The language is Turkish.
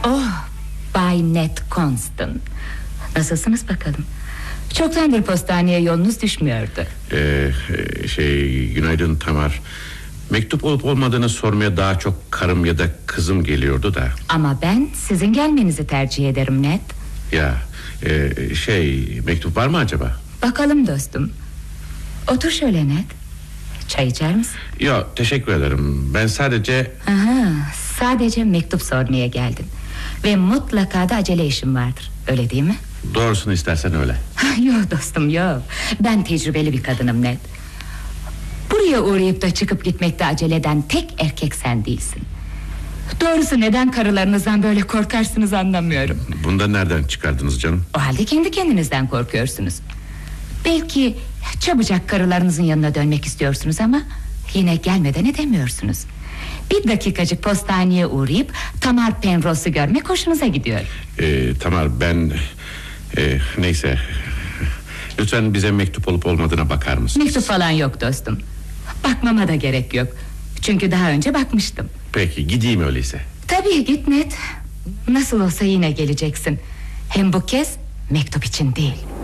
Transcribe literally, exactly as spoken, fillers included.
Oh, Bay Ned Constant. Nasılsınız bakalım? Çoktandır postaneye yolunuz düşmüyordu. Ee, şey günaydın Tamar. Mektup olup olmadığını sormaya daha çok karım ya da kızım geliyordu da. Ama ben sizin gelmenizi tercih ederim Ned. Ya e, şey mektup var mı acaba? Bakalım dostum. Otur şöyle Ned. Çay içer misin? Yok teşekkür ederim. Ben sadece... Aha, sadece mektup sormaya geldin. Ve mutlaka da acele işim vardır. Öyle değil mi? Doğrusunu istersen öyle. Yok dostum yok. Ben tecrübeli bir kadınım Ned. Buraya uğrayıp da çıkıp gitmekte acele eden tek erkek sen değilsin. Doğrusu neden karılarınızdan böyle korkarsınız anlamıyorum. Bunu da nereden çıkardınız canım? O halde kendi kendinizden korkuyorsunuz. Belki çabucak karılarınızın yanına dönmek istiyorsunuz ama yine gelmeden edemiyorsunuz. Bir dakikacık postaneye uğrayıp Tamar Penrose'u görmek hoşunuza gidiyor. Ee, Tamar ben... E, neyse... Lütfen bize mektup olup olmadığına bakar mısın? Mektup falan yok dostum. Bakmama da gerek yok. Çünkü daha önce bakmıştım. Peki gideyim öyleyse. Tabii git Ned. Nasıl olsa yine geleceksin. Hem bu kez mektup için değil.